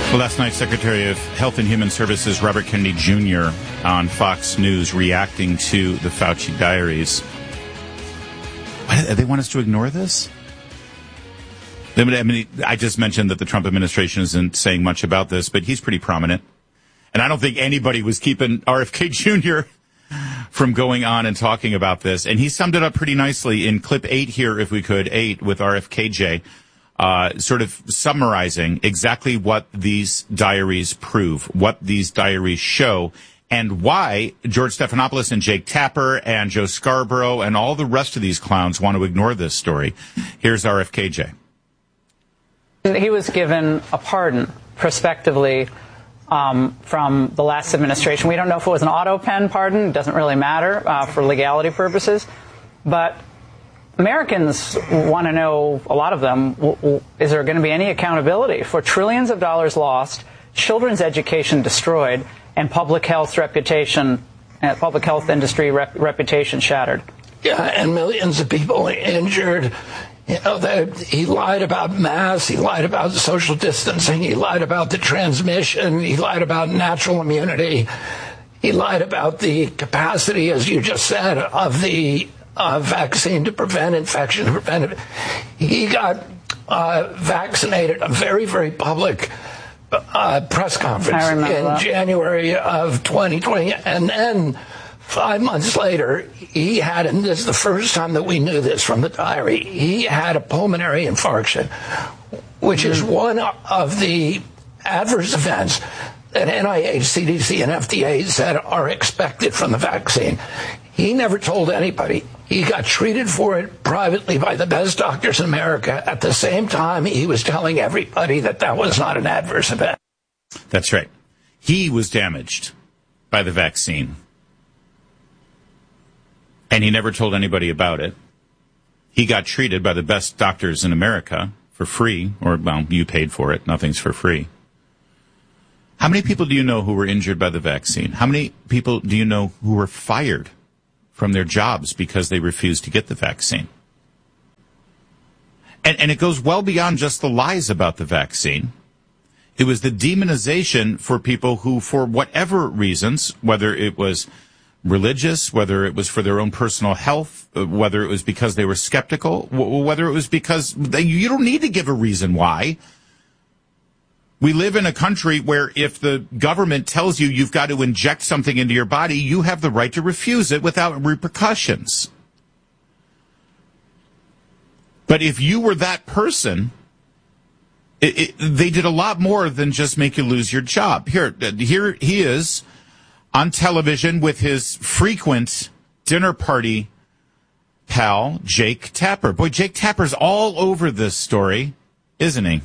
Well, last night, Secretary of Health and Human Services Robert Kennedy Jr. on Fox News reacting to the Fauci diaries. They want us to ignore this? I mean, I just mentioned that the Trump administration isn't saying much about this, but he's pretty prominent. And I don't think anybody was keeping RFK Jr. from going on and talking about this. And he summed it up pretty nicely in clip 8 here, if we could, 8 with RFKJ. Sort of summarizing exactly what these diaries prove, what these diaries show, and why George Stephanopoulos and Jake Tapper and Joe Scarborough and all the rest of these clowns want to ignore this story. Here's RFKJ. He was given a pardon prospectively from the last administration. We don't know if it was an auto pen pardon. It doesn't really matter for legality purposes. But Americans want to know, a lot of them, is there going to be any accountability for trillions of dollars lost, children's education destroyed, and public health industry reputation shattered? Yeah, and millions of people injured. You know, he lied about masks, he lied about social distancing, he lied about the transmission, he lied about natural immunity, he lied about the capacity, as you just said, of the vaccine to prevent infection. He got vaccinated, a very, very public press conference in January of 2020. And then 5 months later, he had, and this is the first time that we knew this from the diary, he had a pulmonary infarction, which is one of the adverse events that NIH, CDC, and FDA said are expected from the vaccine. He never told anybody. He got treated for it privately by the best doctors in America. At the same time, he was telling everybody that that was not an adverse event. That's right. He was damaged by the vaccine. And he never told anybody about it. He got treated by the best doctors in America for free, or, well, you paid for it. Nothing's for free. How many people do you know who were injured by the vaccine? How many people do you know who were fired from their jobs because they refused to get the vaccine? And it goes well beyond just the lies about the vaccine. It was the demonization for people who, for whatever reasons, whether it was religious, whether it was for their own personal health, whether it was because they were skeptical, whether it was because you don't need to give a reason why. We live in a country where if the government tells you you've got to inject something into your body, you have the right to refuse it without repercussions. But if you were that person, they did a lot more than just make you lose your job. Here he is on television with his frequent dinner party pal, Jake Tapper. Boy, Jake Tapper's all over this story, isn't he?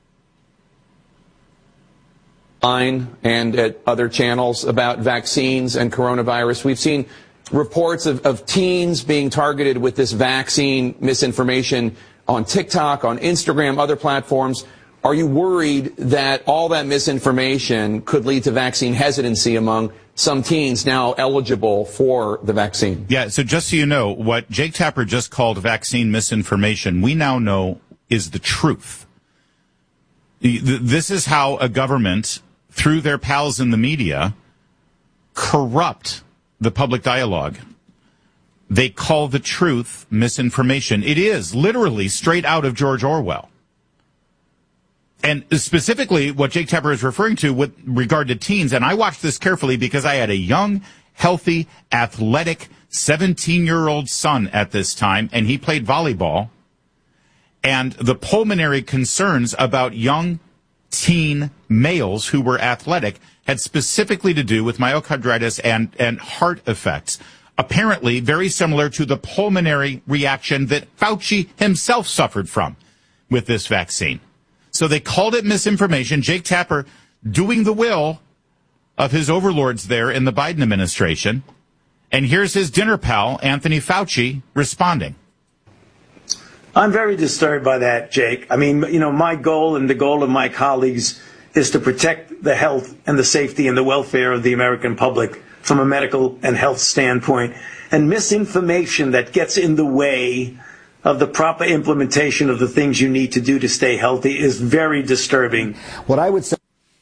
And at other channels about vaccines and coronavirus. We've seen reports of teens being targeted with this vaccine misinformation on TikTok, on Instagram, other platforms. Are you worried that all that misinformation could lead to vaccine hesitancy among some teens now eligible for the vaccine? Yeah, so just so you know, what Jake Tapper just called vaccine misinformation, we now know is the truth. This is how a government, through their pals in the media, corrupt the public dialogue. They call the truth misinformation. It is literally straight out of George Orwell. And specifically what Jake Tapper is referring to with regard to teens, and I watched this carefully because I had a young, healthy, athletic 17-year-old son at this time, and he played volleyball. And the pulmonary concerns about young teen males who were athletic had specifically to do with myocarditis and heart effects, apparently very similar to the pulmonary reaction that Fauci himself suffered from with this vaccine. So they called it misinformation. Jake Tapper doing the will of his overlords there in the Biden administration. And here's his dinner pal, Anthony Fauci, responding. I'm very disturbed by that, Jake. I mean, you know, my goal and the goal of my colleagues is to protect the health and the safety and the welfare of the American public from a medical and health standpoint. And misinformation that gets in the way of the proper implementation of the things you need to do to stay healthy is very disturbing. What I would say.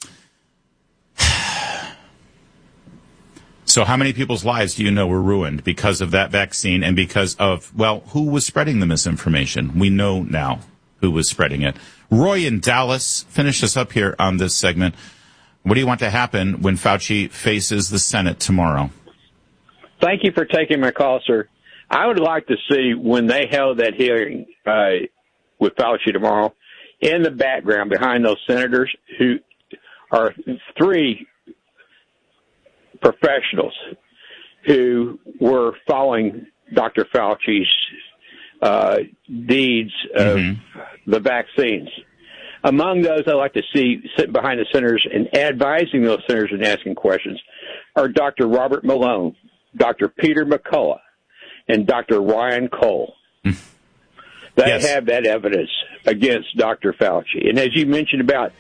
So how many people's lives do you know were ruined because of that vaccine and because of, well, who was spreading the misinformation? We know now who was spreading it. Roy in Dallas, finish us up here on this segment. What do you want to happen when Fauci faces the Senate tomorrow? Thank you for taking my call, sir. I would like to see when they held that hearing with Fauci tomorrow, in the background behind those senators who are three professionals who were following Dr. Fauci's deeds of the vaccines. Among those I'd like to see sitting behind the senators and advising those senators and asking questions are Dr. Robert Malone, Dr. Peter McCullough, and Dr. Ryan Cole. They have that evidence against Dr. Fauci. And as you mentioned about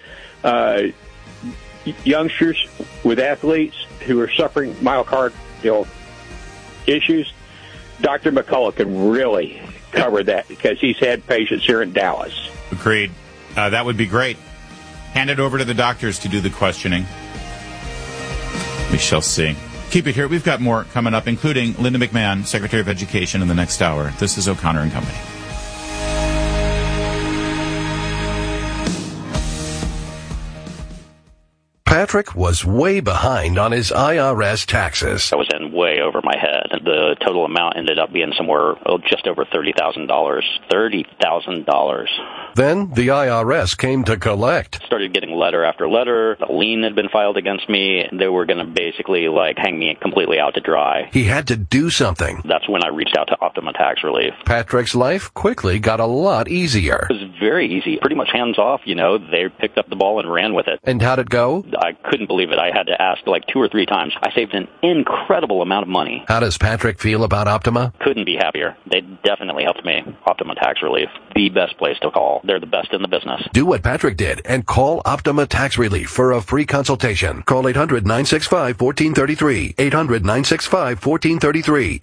youngsters with athletes who are suffering myocardial issues, Dr. McCullough can really cover that because he's had patients here in Dallas. Agreed. That would be great. Hand it over to the doctors to do the questioning. We shall see. Keep it here. We've got more coming up, including Linda McMahon, Secretary of Education, in the next hour. This is O'Connor and Company. Patrick was way behind on his IRS taxes. I was in way over my head. The total amount ended up being somewhere just over $30,000. $30,000. Then the IRS came to collect. Started getting letter after letter. A lien had been filed against me. They were going to basically hang me completely out to dry. He had to do something. That's when I reached out to Optima Tax Relief. Patrick's life quickly got a lot easier. It was very easy. Pretty much hands off, They picked up the ball and ran with it. And how'd it go? I couldn't believe it. I had to ask 2 or 3 times. I saved an incredible amount of money. How does Patrick feel about Optima? Couldn't be happier. They definitely helped me. Optima Tax Relief. The best place to call. They're the best in the business. Do what Patrick did and call Optima Tax Relief for a free consultation. Call 800-965-1433. 800-965-1433.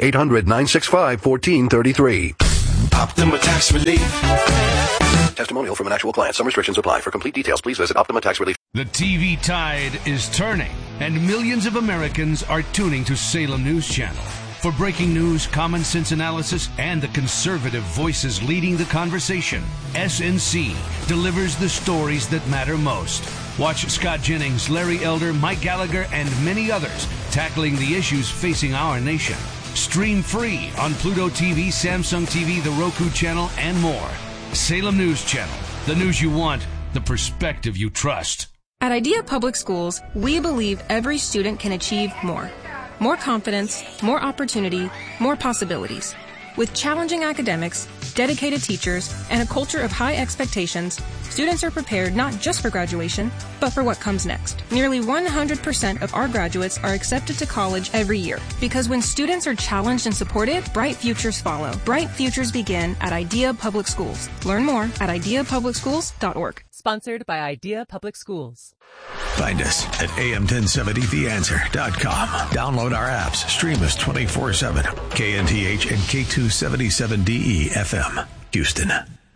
800-965-1433. Optima Tax Relief. Testimonial from an actual client. Some restrictions apply. For complete details, please visit Optima Tax Relief. The TV tide is turning, and millions of Americans are tuning to Salem News Channel. For breaking news, common sense analysis, and the conservative voices leading the conversation, SNC delivers the stories that matter most. Watch Scott Jennings, Larry Elder, Mike Gallagher, and many others tackling the issues facing our nation. Stream free on Pluto TV, Samsung TV, the Roku channel, and more. Salem News Channel. The news you want, the perspective you trust. At Idea Public Schools, we believe every student can achieve more. More confidence, more opportunity, more possibilities. With challenging academics, dedicated teachers, and a culture of high expectations, students are prepared not just for graduation, but for what comes next. Nearly 100% of our graduates are accepted to college every year. Because when students are challenged and supported, bright futures follow. Bright futures begin at Idea Public Schools. Learn more at ideapublicschools.org. Sponsored by Idea Public Schools. Find us at am1070theanswer.com. Download our apps. Stream us 24/7. KNTH and K277DE FM, Houston.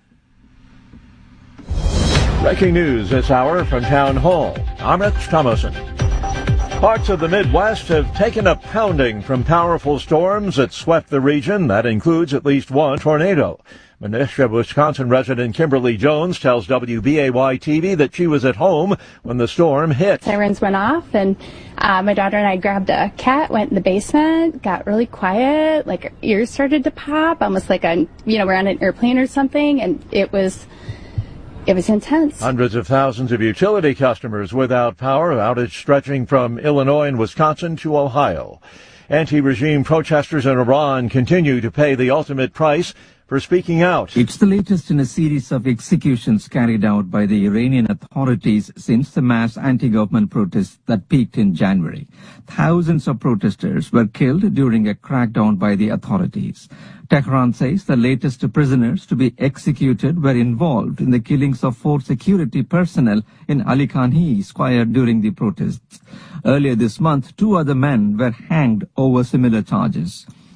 Breaking news this hour from Town Hall. I'm Rich Thomason. Parts of the Midwest have taken a pounding from powerful storms that swept the region. That includes at least one tornado. Menasha, Wisconsin resident Kimberly Jones tells WBAY-TV that she was at home when the storm hit. Sirens went off, and my daughter and I grabbed a cat, went in the basement, got really quiet, like our ears started to pop, almost like we're on an airplane or something, and it was intense. Hundreds of thousands of utility customers without power, outage stretching from Illinois and Wisconsin to Ohio. Anti-regime protesters in Iran continue to pay the ultimate price for speaking out. It's the latest in a series of executions carried out by the Iranian authorities since the mass anti-government protests that peaked in January. Thousands of protesters were killed during a crackdown by the authorities. Tehran says the latest prisoners to be executed were involved in the killings of 4 security personnel in Ali Khani Square during the protests. Earlier this month, 2 other men were hanged over similar charges.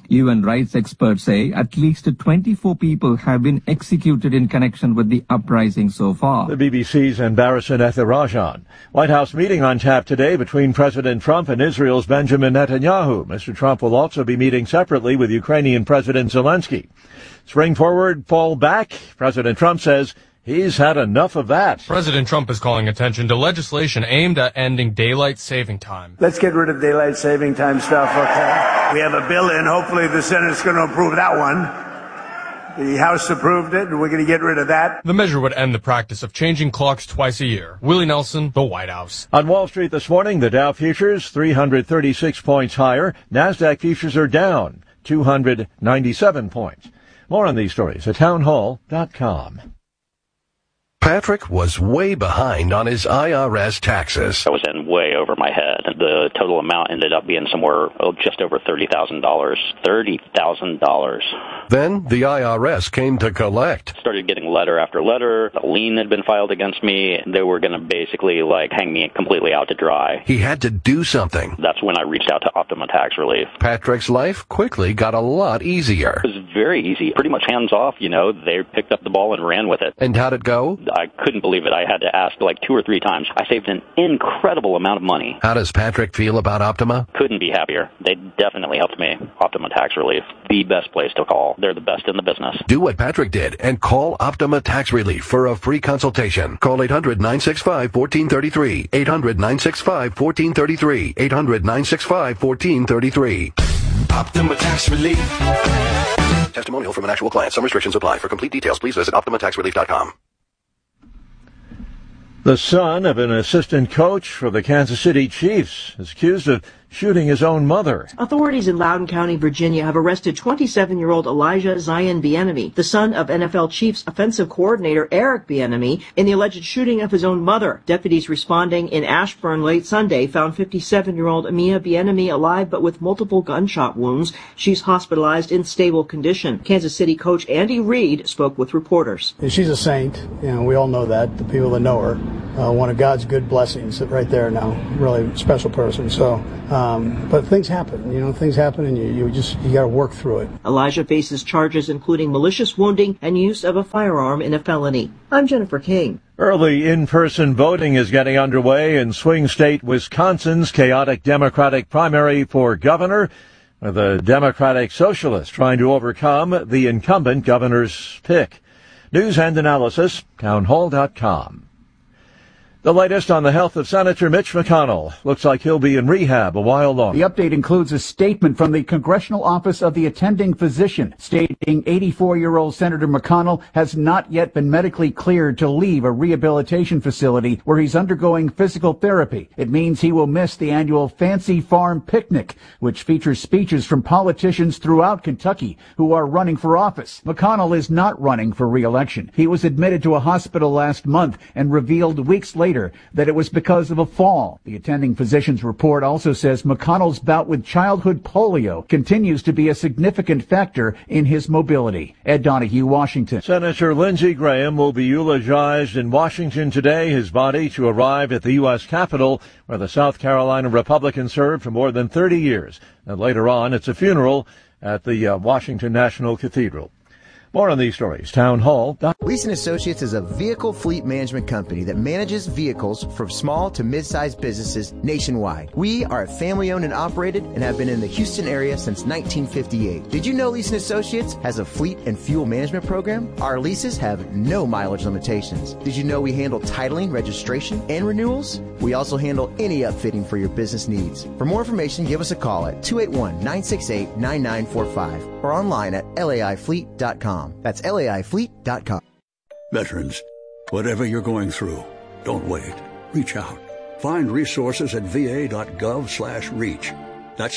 UN rights experts say at least 24 people have been executed in connection with the uprising so far. The BBC's Barasan Ethirajan. White House meeting on tap today between President Trump and Israel's Benjamin Netanyahu. Mr. Trump will also be meeting separately with Ukrainian President Zelensky. Spring forward, fall back. President Trump says he's had enough of that. President Trump is calling attention to legislation aimed at ending daylight saving time. Let's get rid of daylight saving time stuff, okay? We have a bill in. Hopefully the Senate's going to approve that one. The House approved it, and we're going to get rid of that. The measure would end the practice of changing clocks twice a year. Willie Nelson, the White House. On Wall Street this morning, the Dow futures 336 points higher. NASDAQ futures are down 297 points. More on these stories at townhall.com. Patrick was way behind on his IRS taxes. I was in way over my head. The total amount ended up being somewhere just over $30,000. $30,000. Then the IRS came to collect. Started getting letter after letter. A lien had been filed against me. They were going to basically hang me completely out to dry. He had to do something. That's when I reached out to Optima Tax Relief. Patrick's life quickly got a lot easier. It was very easy. Pretty much hands off, They picked up the ball and ran with it. And how'd it go? I couldn't believe it. I had to ask 2 or 3 times. I saved an incredible amount of money. How does Patrick feel about Optima? Couldn't be happier. They definitely helped me. Optima Tax Relief, the best place to call. They're the best in the business. Do what Patrick did and call Optima Tax Relief for a free consultation. Call 800-965-1433. 800-965-1433. 800-965-1433. Optima Tax Relief. Testimonial from an actual client. Some restrictions apply. For complete details, please visit OptimaTaxRelief.com. The son of an assistant coach for the Kansas City Chiefs is accused of shooting his own mother. Authorities in Loudoun County, Virginia have arrested 27-year-old Elijah Zion Bieniemy, the son of NFL Chiefs offensive coordinator Eric Bieniemy, in the alleged shooting of his own mother. Deputies responding in Ashburn late Sunday found 57-year-old Amia Bieniemy alive but with multiple gunshot wounds. She's hospitalized in stable condition. Kansas City coach Andy Reid spoke with reporters. She's a saint. We all know that, the people that know her. One of God's good blessings right there now. Really special person. But things happen, things happen and you got to work through it. Elijah faces charges including malicious wounding and use of a firearm in a felony. I'm Jennifer King. Early in-person voting is getting underway in swing state Wisconsin's chaotic Democratic primary for governor. The Democratic Socialists trying to overcome the incumbent governor's pick. News and analysis, townhall.com. The latest on the health of Senator Mitch McConnell. Looks like he'll be in rehab a while longer. The update includes a statement from the Congressional Office of the Attending Physician stating 84-year-old Senator McConnell has not yet been medically cleared to leave a rehabilitation facility where he's undergoing physical therapy. It means he will miss the annual Fancy Farm Picnic, which features speeches from politicians throughout Kentucky who are running for office. McConnell is not running for re-election. He was admitted to a hospital last month and revealed weeks later that it was because of a fall. The attending physician's report also says McConnell's bout with childhood polio continues to be a significant factor in his mobility. Ed Donahue, Washington. Senator Lindsey Graham will be eulogized in Washington today, his body to arrive at the U.S. Capitol, where the South Carolina Republican served for more than 30 years. And later on, it's a funeral at the Washington National Cathedral. More on these stories. Town Hall. Leeson Associates is a vehicle fleet management company that manages vehicles from small to mid-sized businesses nationwide. We are family-owned and operated and have been in the Houston area since 1958. Did you know Leeson Associates has a fleet and fuel management program? Our leases have no mileage limitations. Did you know we handle titling, registration, and renewals? We also handle any upfitting for your business needs. For more information, give us a call at 281-968-9945 or online at laifleet.com. That's laifleet.com. Veterans, whatever you're going through, don't wait. Reach out. Find resources at va.gov/reach. That's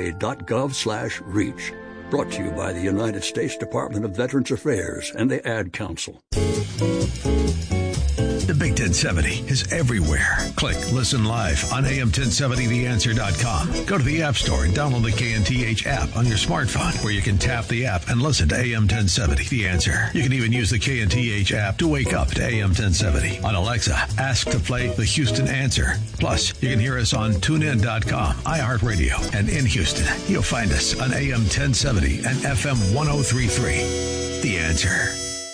va.gov/reach. Brought to you by the United States Department of Veterans Affairs and the Ad Council. The Big 1070 is everywhere. Click Listen Live on AM1070theanswer.com. Go to the App Store and download the KNTH app on your smartphone, where you can tap the app and listen to AM1070 The Answer. You can even use the KNTH app to wake up to AM1070. On Alexa, ask to play the Houston Answer. Plus, you can hear us on TuneIn.com, iHeartRadio, and in Houston, you'll find us on AM1070 and FM 103.3. The Answer.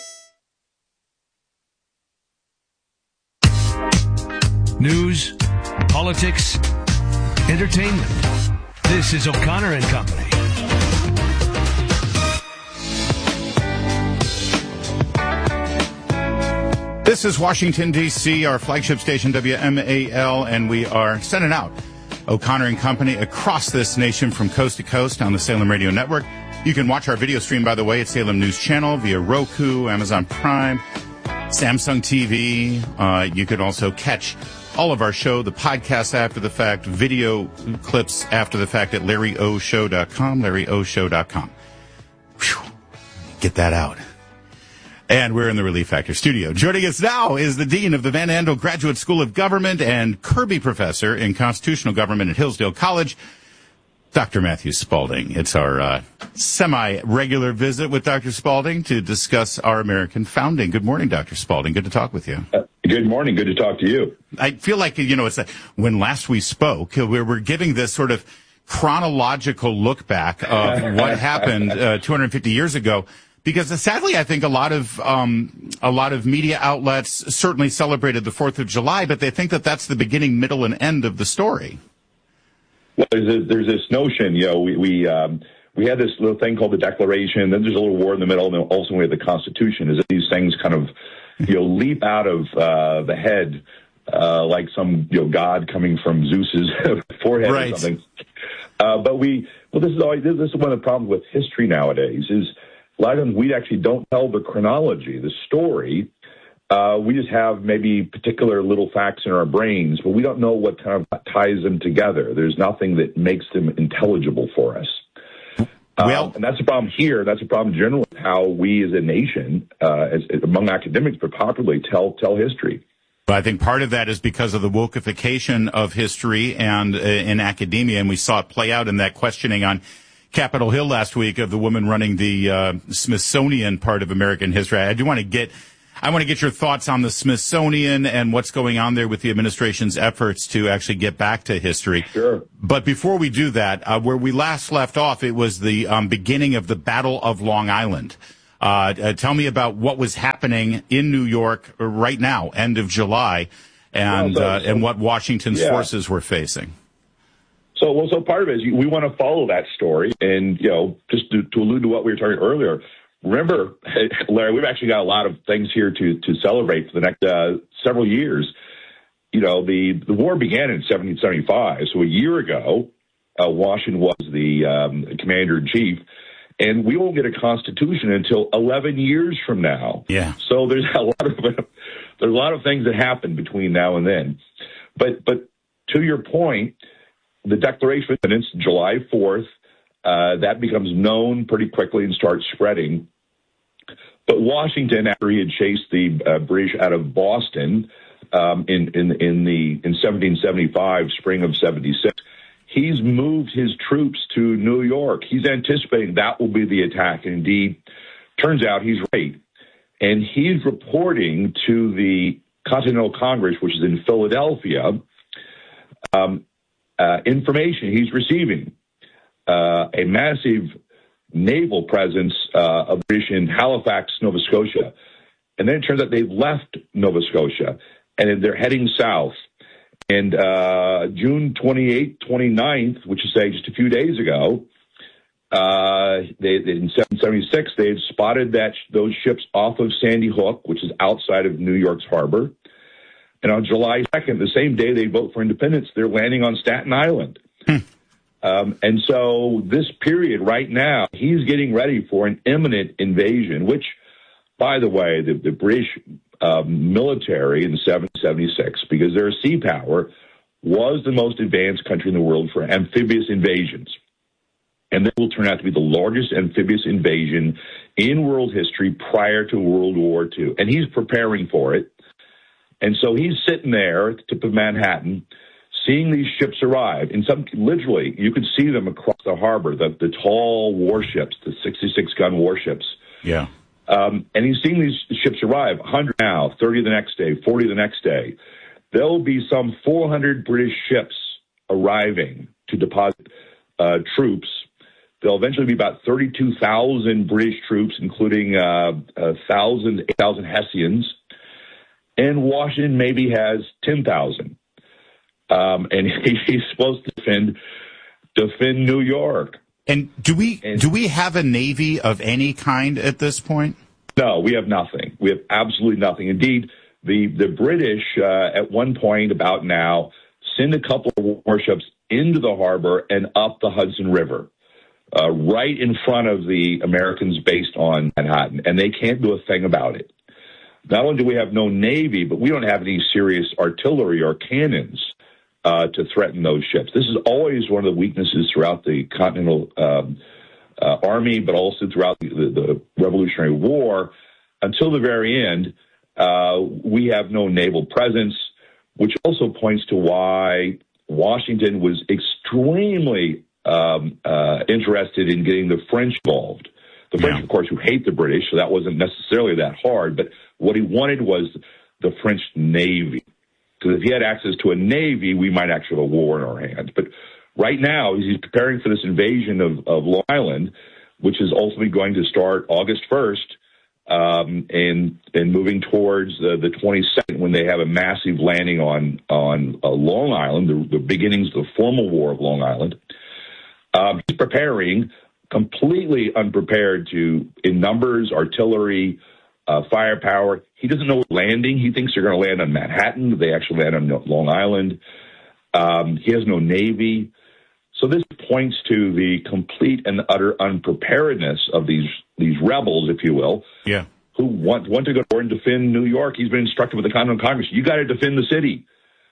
News, politics, entertainment. This is O'Connor and Company. This is Washington, D.C., our flagship station, WMAL, and we are sending out O'Connor and Company across this nation from coast to coast on the Salem Radio Network. You can watch our video stream, by the way, at Salem News Channel via Roku, Amazon Prime, Samsung TV. You could also catch all of our show, the podcast after the fact, video clips after the fact at LarryOShow.com, LarryOShow.com. Whew. Get that out. And we're in the Relief Factor studio. Joining us now is the Dean of the Van Andel Graduate School of Government and Kirby Professor in Constitutional Government at Hillsdale College, Dr. Matthew Spalding. It's our semi-regular visit with Dr. Spalding to discuss our American founding. Good morning, Dr. Spalding. Good to talk with you. Good morning. Good to talk to you. I feel like, it's like when last we spoke, we're giving this sort of chronological look back of what happened 250 years ago. Because sadly, I think a lot of media outlets certainly celebrated the 4th of July, but they think that that's the beginning, middle, and end of the story. Well, there's this notion, we had this little thing called the Declaration, then there's a little war in the middle, and then also we had the Constitution. Is that these things kind of, leap out of the head like some god coming from Zeus's forehead right. or something. This is one of the problems with history nowadays is. A lot of times we actually don't tell the chronology, the story. We just have maybe particular little facts in our brains, but we don't know what kind of ties them together. There's nothing that makes them intelligible for us. And that's a problem here. That's a problem generally how we as a nation, among academics, but popularly tell history. But I think part of that is because of the wokeification of history and in academia, and we saw it play out in that questioning on Capitol Hill last week of the woman running the Smithsonian part of American history. I want to get your thoughts on the Smithsonian and what's going on there with the administration's efforts to actually get back to history. Sure. But before we do that, where we last left off, it was the beginning of the Battle of Long Island. Tell me about what was happening in New York right now, end of July, and what Washington's forces were facing. So part of it is we want to follow that story, and just to allude to what we were talking earlier. Remember, Larry, we've actually got a lot of things here to celebrate for the next several years. The war began in 1775, so a year ago, Washington was the commander in chief, and we won't get a constitution until 11 years from now. Yeah. So there's a lot of things that happen between now and then, but to your point. The Declaration of Independence, July 4th, that becomes known pretty quickly and starts spreading. But Washington, after he had chased the British out of Boston in 1775, spring of 76, he's moved his troops to New York. He's anticipating that will be the attack. And indeed, turns out he's right. And he's reporting to the Continental Congress, which is in Philadelphia, information he's receiving, a massive naval presence of British in Halifax, Nova Scotia. And then it turns out they've left Nova Scotia, and they're heading south. And June 28th, 29th, which is, say, just a few days ago, in 1776, they had spotted those ships off of Sandy Hook, which is outside of New York's harbor. And on July 2nd, the same day they vote for independence, they're landing on Staten Island. And so this period right now, he's getting ready for an imminent invasion, which, by the way, the British military in 1776, because they're a sea power, was the most advanced country in the world for amphibious invasions. And this will turn out to be the largest amphibious invasion in world history prior to World War II. And he's preparing for it. And so he's sitting there at the tip of Manhattan, seeing these ships arrive. In some, literally, you could see them across the harbor, the tall warships, the 66-gun warships. Yeah. And he's seeing these ships arrive, 100 now, 30 the next day, 40 the next day. There'll be some 400 British ships arriving to deposit troops. There'll eventually be about 32,000 British troops, including 8,000 Hessians. And Washington maybe has 10,000. And he's supposed to defend New York. And do we have a navy of any kind at this point? No, we have nothing. We have absolutely nothing. Indeed, the British at one point about now send a couple of warships into the harbor and up the Hudson River, right in front of the Americans based on Manhattan, and they can't do a thing about it. Not only do we have no navy, but we don't have any serious artillery or cannons to threaten those ships. This is always one of the weaknesses throughout the Continental Army, but also throughout the Revolutionary War. Until the very end, we have no naval presence, which also points to why Washington was extremely interested in getting the French involved. The French, of course, who hate the British, so that wasn't necessarily that hard, but what he wanted was the French Navy. Because if he had access to a Navy, we might actually have a war in our hands. But right now, he's preparing for this invasion of Long Island, which is ultimately going to start August 1st, and moving towards the 22nd, when they have a massive landing on Long Island, the beginnings of the formal war of Long Island. He's preparing, completely unprepared in numbers, artillery, firepower. He doesn't know landing. He thinks they're going to land on Manhattan. They actually land on Long Island. He has no Navy. So this points to the complete and utter unpreparedness of these rebels, if you will, who want to go forward and defend New York. He's been instructed with the Continental Congress, you got to defend the city.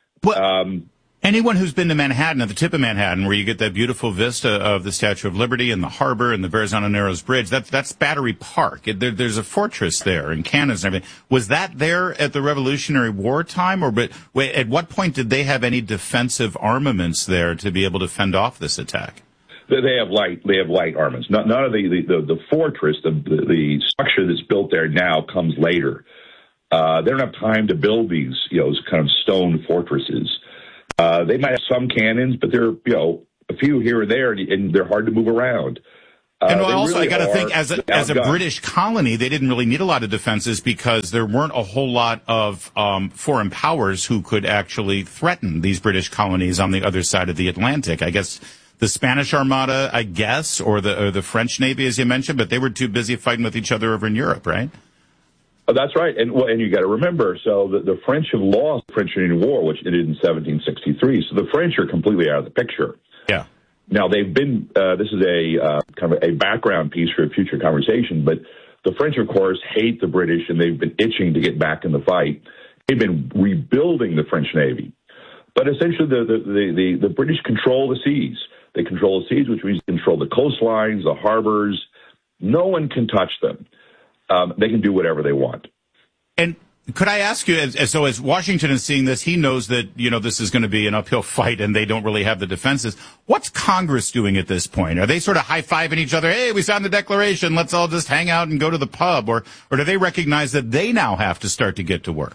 Anyone who's been to Manhattan, at the tip of Manhattan, where you get that beautiful vista of the Statue of Liberty and the harbor and the Verrazano Narrows Bridge, that's Battery Park. There's a fortress there and cannons and everything. Was that there at the Revolutionary War time, or at what point did they have any defensive armaments there to be able to fend off this attack? They have light armaments. None of the fortress, the structure that's built there now comes later. They don't have time to build these, kind of stone fortresses. They might have some cannons, but they're, a few here and there, and they're hard to move around. And also, really I got to think, as a British colony, they didn't really need a lot of defenses because there weren't a whole lot of foreign powers who could actually threaten these British colonies on the other side of the Atlantic. I guess the Spanish Armada, or the French Navy, as you mentioned, but they were too busy fighting with each other over in Europe, right? Oh, that's right. And you got to remember, so the French have lost the French Indian War, which it did in 1763. So the French are completely out of the picture. Yeah. Now they've been, this is a kind of a background piece for a future conversation, but the French, of course, hate the British, and they've been itching to get back in the fight. They've been rebuilding the French Navy. But essentially the British control the seas. They control the seas, which means they control the coastlines, the harbors. No one can touch them. They can do whatever they want. And could I ask you, so as Washington is seeing this, he knows that, this is going to be an uphill fight and they don't really have the defenses. What's Congress doing at this point? Are they sort of high-fiving each other? Hey, we signed the Declaration. Let's all just hang out and go to the pub. Or do they recognize that they now have to start to get to work?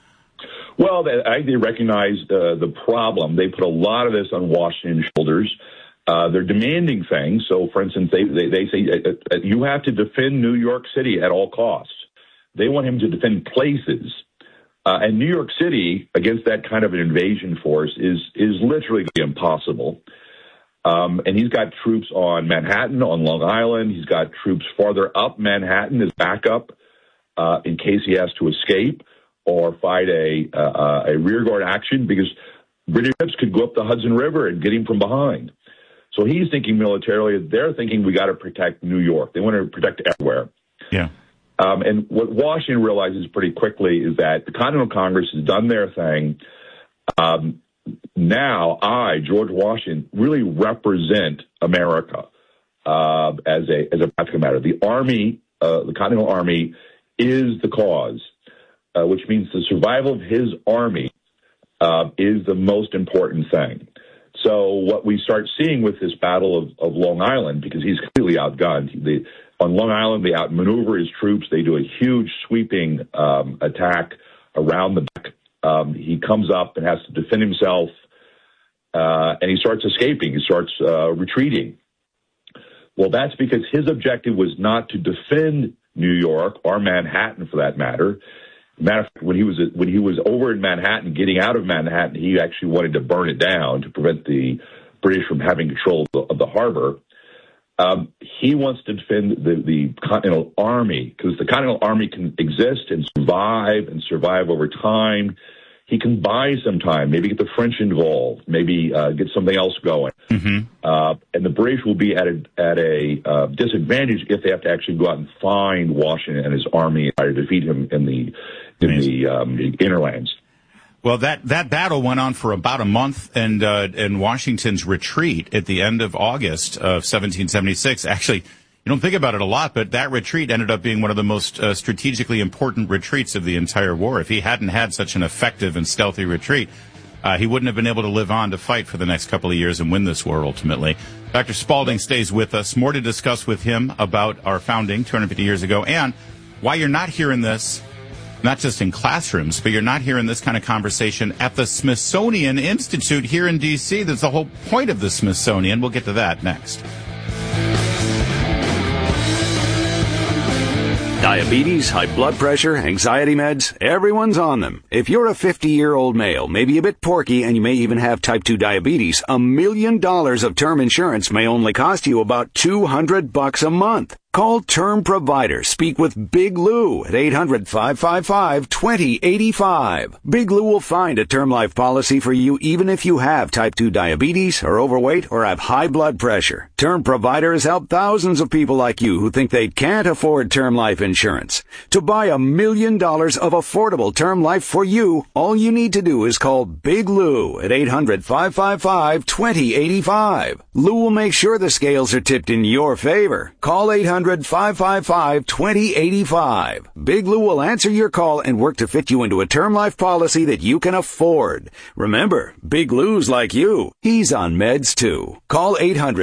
Well, they recognize the problem. They put a lot of this on Washington's shoulders. They're demanding things. So, for instance, they say you have to defend New York City at all costs. They want him to defend places. And New York City, against that kind of an invasion force, is literally impossible. And he's got troops on Manhattan, on Long Island. He's got troops farther up Manhattan as backup in case he has to escape or fight a rearguard action, because British ships could go up the Hudson River and get him from behind. So he's thinking militarily. They're thinking we got to protect New York. They want to protect everywhere. Yeah. And what Washington realizes pretty quickly is that the Continental Congress has done their thing. Now George Washington, really represent America as a practical matter. The Army, the Continental Army, is the cause. which means the survival of his army is the most important thing. So what we start seeing with this battle of Long Island, because he's clearly outgunned, on Long Island they outmaneuver his troops. They do a huge sweeping attack around the back. He comes up and has to defend himself, and he starts escaping. He starts retreating. Well, that's because his objective was not to defend New York or Manhattan, for that matter. Matter of fact, when he was over in Manhattan, getting out of Manhattan, he actually wanted to burn it down to prevent the British from having control of the harbor. He wants to defend the Continental Army, because the Continental Army can exist and survive over time. He can buy some time, maybe get the French involved, maybe get something else going. Mm-hmm. And the British will be at a disadvantage if they have to actually go out and find Washington and his army and try to defeat him in the interlands. Well, that battle went on for about a month, and Washington's retreat at the end of August of 1776, actually, you don't think about it a lot, but that retreat ended up being one of the most strategically important retreats of the entire war. If he hadn't had such an effective and stealthy retreat, he wouldn't have been able to live on to fight for the next couple of years and win this war ultimately. Dr. Spalding stays with us. More to discuss with him about our founding 250 years ago and why you're not hearing this, not just in classrooms, but you're not hearing this kind of conversation at the Smithsonian Institute here in D.C. That's the whole point of the Smithsonian. We'll get to that next. Diabetes, high blood pressure, anxiety meds, everyone's on them. If you're a 50-year-old male, maybe a bit porky, and you may even have type 2 diabetes, $1 million of term insurance may only cost you about $200 a month. Call Term Provider. Speak with Big Lou at 800-555-2085. Big Lou will find a term life policy for you even if you have type 2 diabetes, are overweight, or have high blood pressure. Term Provider has helped thousands of people like you who think they can't afford term life insurance. To buy $1 million of affordable term life for you, all you need to do is call Big Lou at 800-555-2085. Lou will make sure the scales are tipped in your favor. Call 800-555-2085. Big Lou will answer your call and work to fit you into a term life policy that you can afford. Remember, Big Lou's like you. He's on meds too. Call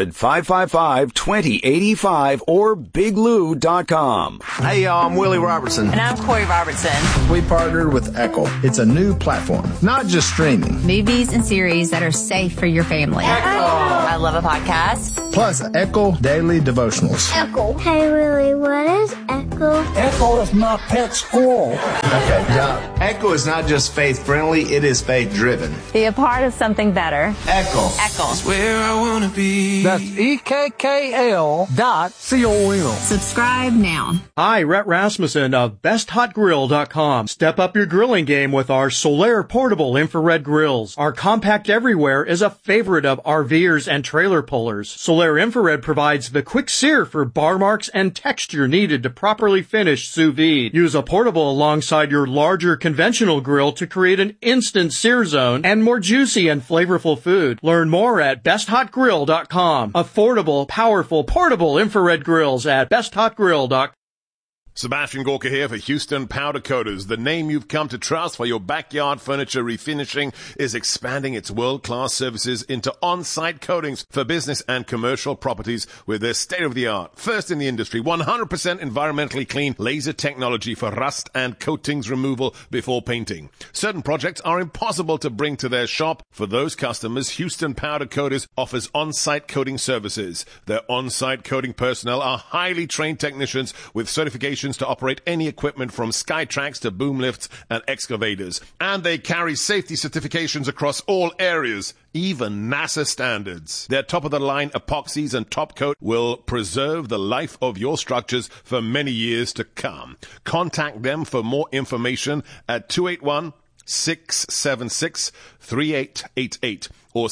800-555-2085 or biglou.com. Hey y'all, I'm Willie Robertson. And I'm Corey Robertson. We partnered with Echo. It's a new platform, not just streaming. Movies and series that are safe for your family. Echo! I love a podcast. Plus Echo Daily Devotionals. Echo. Hey Willie, what is Echo? Echo is my pet squirrel. Okay, yeah. Echo is not just faith-friendly, it is faith-driven. Be a part of something better. Echo. Echo. It's where I want to be. That's EKKL.com. Subscribe now. Hi, Rhett Rasmussen of BestHotGrill.com. Step up your grilling game with our Solaire portable infrared grills. Our compact everywhere is a favorite of RVers and trailer pullers. Solaire infrared provides the quick sear for bar marks and texture needed to properly finish sous vide. Use a portable alongside your larger conventional grill to create an instant sear zone and more juicy and flavorful food. Learn more at BestHotGrill.com. Affordable, powerful, portable infrared grills at BestHotGrill.com. Sebastian Gorka here for Houston Powder Coaters. The name you've come to trust for your backyard furniture refinishing is expanding its world-class services into on-site coatings for business and commercial properties with their state-of-the-art, first in the industry, 100% environmentally clean laser technology for rust and coatings removal before painting. Certain projects are impossible to bring to their shop. For those customers, Houston Powder Coaters offers on-site coating services. Their on-site coating personnel are highly trained technicians with certifications to operate any equipment from Skytrax to boom lifts and excavators. And they carry safety certifications across all areas, even NASA standards. Their top-of-the-line epoxies and top coat will preserve the life of your structures for many years to come. Contact them for more information at 281-676-3888 or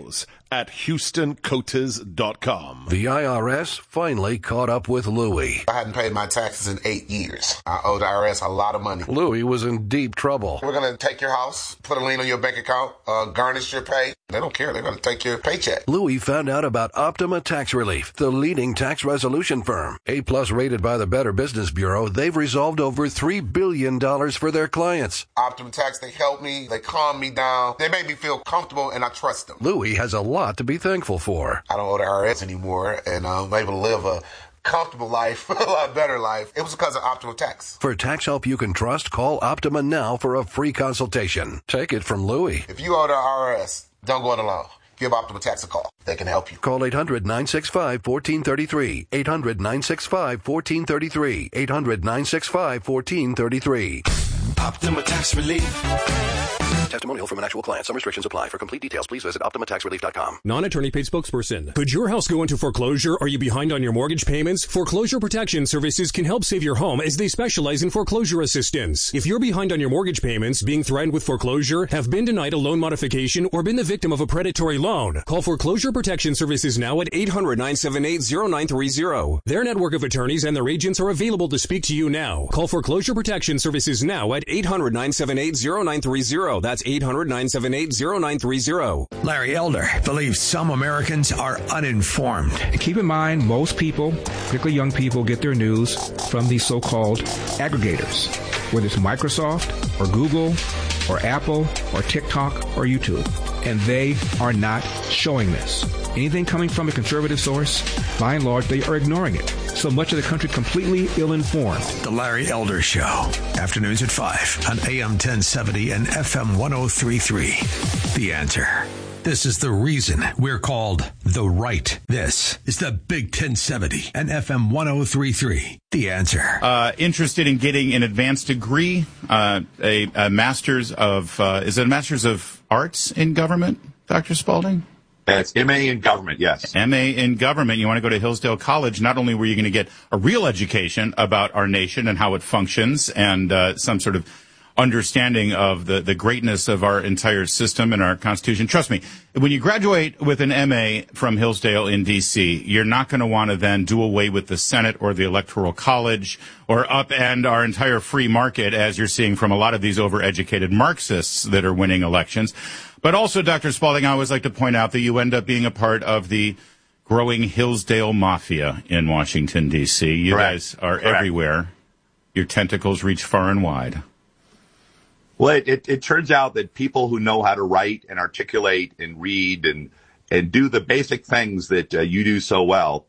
sales@HoustonCoaters.com. The IRS finally caught up with Louie. I hadn't paid my taxes in 8 years. I owe the IRS a lot of money. Louie was in deep trouble. We're going to take your house, put a lien on your bank account, garnish your pay. They don't care. They're going to take your paycheck. Louie found out about Optima Tax Relief, the leading tax resolution firm. A-plus rated by the Better Business Bureau, they've resolved over $3 billion for their clients. Optima Tax, they helped me. They calmed me down. They made me feel comfortable, and I trust them. Louie has a lot to be thankful for. I don't owe the IRS anymore, and I'm able to live a comfortable life, a lot better life. It was because of Optima Tax. For tax help you can trust, call Optima now for a free consultation. Take it from Louie. If you owe the IRS, don't go it alone. Give Optima Tax a call. They can help you. Call 800-965-1433. 800-965-1433. 800-965-1433. Optima Tax Relief. Testimonial from an actual client. Some restrictions apply. For complete details, please visit OptimaTaxRelief.com. Non-attorney paid spokesperson. Could your house go into foreclosure? Are you behind on your mortgage payments? Foreclosure Protection Services can help save your home as they specialize in foreclosure assistance. If you're behind on your mortgage payments, being threatened with foreclosure, have been denied a loan modification, or been the victim of a predatory loan, call Foreclosure Protection Services now at 800-978-0930. Their network of attorneys and their agents are available to speak to you now. Call Foreclosure Protection Services now at 800-978-0930. That's 800-978-0930. Larry Elder believes some Americans are uninformed. Keep in mind, most people, particularly young people, get their news from these so-called aggregators, whether it's Microsoft or Google or Apple or TikTok or YouTube. And they are not showing this. Anything coming from a conservative source, by and large, they are ignoring it. So much of the country completely ill-informed. The Larry Elder Show. Afternoons at 5 on AM 1070 and FM 1033. The Answer. This is the reason we're called The Right. This is the Big 1070 and FM 1033. The Answer. Interested in getting an advanced degree, a master's of, is it a master's of arts in government, Dr. Spalding? That's M.A. in government, yes. M.A. in government. You want to go to Hillsdale College. Not only were you going to get a real education about our nation and how it functions and some sort of understanding of the greatness of our entire system and our Constitution. Trust me, when you graduate with an M.A. from Hillsdale in D.C., you're not going to want to then do away with the Senate or the Electoral College or upend our entire free market, as you're seeing from a lot of these overeducated Marxists that are winning elections. But also, Dr. Spalding, I always like to point out that you end up being a part of the growing Hillsdale Mafia in Washington, D.C. You guys are everywhere. Your tentacles reach far and wide. Well, it turns out that people who know how to write and articulate and read and do the basic things that you do so well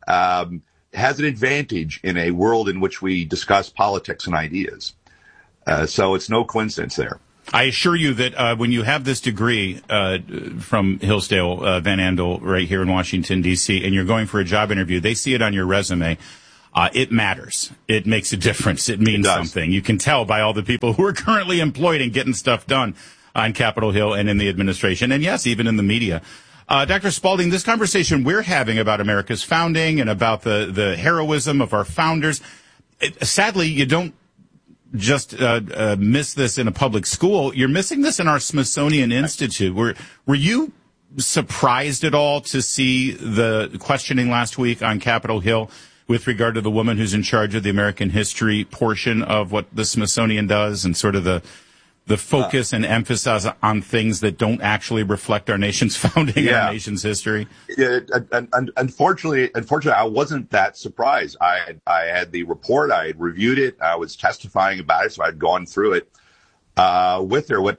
has an advantage in a world in which we discuss politics and ideas. So it's no coincidence there. I assure you that when you have this degree from Hillsdale, Van Andel, right here in Washington, D.C., and you're going for a job interview, they see it on your resume. It matters. It makes a difference. It means something. You can tell by all the people who are currently employed and getting stuff done on Capitol Hill and in the administration, and yes, even in the media. Dr. Spalding, this conversation we're having about America's founding and about the heroism of our founders, sadly, you don't just miss this in a public school. You're missing this in our Smithsonian Institute. Were you surprised at all to see the questioning last week on Capitol Hill with regard to the woman who's in charge of the American history portion of what the Smithsonian does, and sort of the focus and emphasis on things that don't actually reflect our nation's founding and our nation's history? Yeah, unfortunately, I wasn't that surprised. I had the report, I had reviewed it, I was testifying about it, so I'd gone through it with her.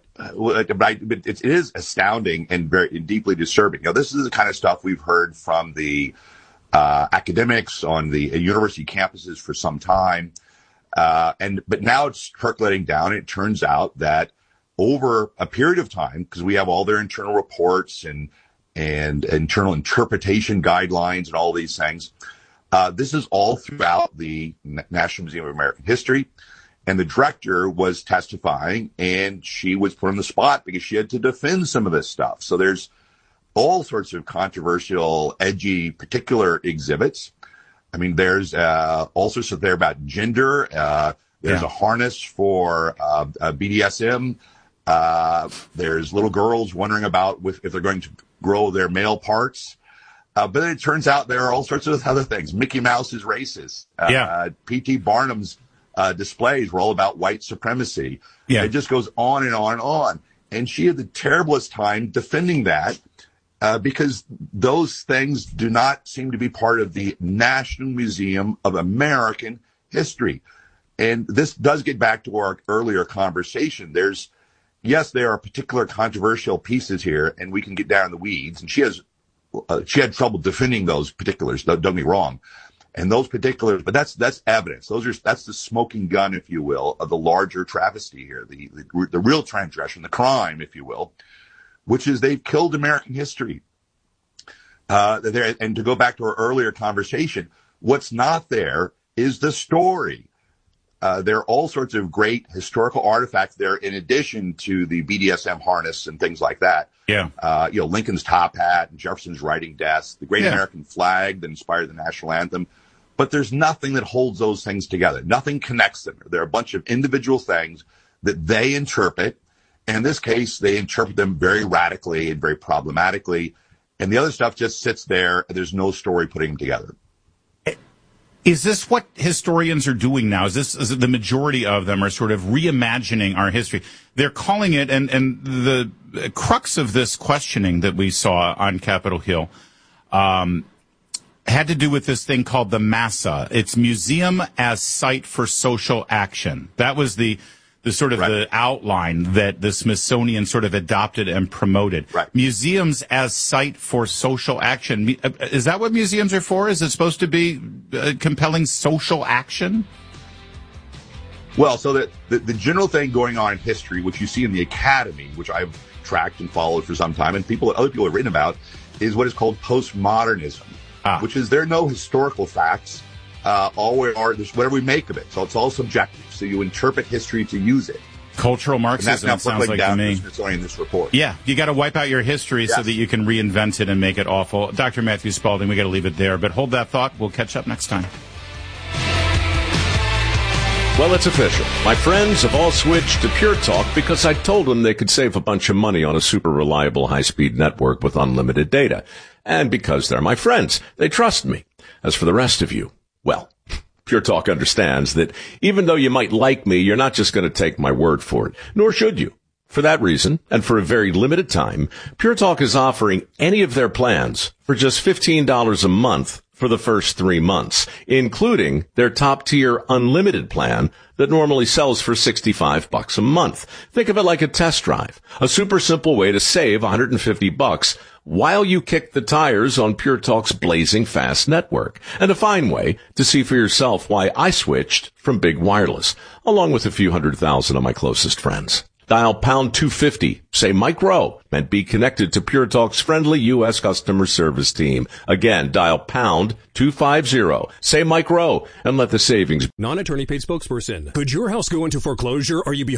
It is astounding and very deeply disturbing. This is the kind of stuff we've heard from the academics on the university campuses for some time. But now it's percolating down. It turns out that over a period of time, because we have all their internal reports and internal interpretation guidelines and all these things, this is all throughout the National Museum of American History. And the director was testifying, and she was put on the spot because she had to defend some of this stuff. So there's all sorts of controversial, edgy, particular exhibits. I mean, there's all sorts of there about gender. There's a harness for BDSM. There's little girls wondering about if they're going to grow their male parts. But then it turns out there are all sorts of other things. Mickey Mouse is racist. P.T. Barnum's displays were all about white supremacy. It just goes on and on and on. And she had the terriblest time defending that because those things do not seem to be part of the National Museum of American History. And this does get back to our earlier conversation. There are particular controversial pieces here, and we can get down in the weeds. And she had trouble defending those particulars. Don't get me wrong. And those particulars, but that's evidence. That's the smoking gun, if you will, of the larger travesty here, the real transgression, the crime, if you will, which is they've killed American history. And to go back to our earlier conversation, what's not there is the story. There are all sorts of great historical artifacts there, in addition to the BDSM harness and things like that. Lincoln's top hat and Jefferson's writing desk, the great American flag that inspired the national anthem. But there's nothing that holds those things together. Nothing connects them. There are a bunch of individual things that they interpret. And in this case, they interpret them very radically and very problematically. And the other stuff just sits there, and there's no story putting them together. Is this what historians are doing now? Is the majority of them are sort of reimagining our history? They're calling it, and the crux of this questioning that we saw on Capitol Hill had to do with this thing called the MASA. It's Museum as Site for Social Action. That was the sort of the outline that the Smithsonian sort of adopted and promoted. Museums as site for social action. Is that what museums are for? Is it supposed to be compelling social action? Well, so the general thing going on in history, which you see in the academy, which I've tracked and followed for some time, and other people have written about, is what is called postmodernism, which is there are no historical facts. All we are, there's whatever we make of it. So it's all subjective. So you interpret history to use it. Cultural Marxism, it sounds like to me. In this report. Yeah, you got to wipe out your history so that you can reinvent it and make it awful. Dr. Matthew Spalding, we got to leave it there. But hold that thought. We'll catch up next time. Well, it's official. My friends have all switched to Pure Talk because I told them they could save a bunch of money on a super reliable high-speed network with unlimited data. And because they're my friends, they trust me. As for the rest of you, well, Pure Talk understands that even though you might like me, you're not just going to take my word for it, nor should you. For that reason, and for a very limited time, Pure Talk is offering any of their plans for just $15 a month for the first 3 months, including their top-tier unlimited plan that normally sells for $65 a month. Think of it like a test drive, a super simple way to save $150 while you kick the tires on Pure Talk's blazing fast network, and a fine way to see for yourself why I switched from big wireless, along with a few 100,000 of my closest friends. Dial pound 250, say Mike Rowe, and be connected to Pure Talk's friendly U.S. customer service team. Again, dial pound 250, say Mike Rowe, and let the savings. Non-attorney paid spokesperson. Could your house go into foreclosure? Are you behind?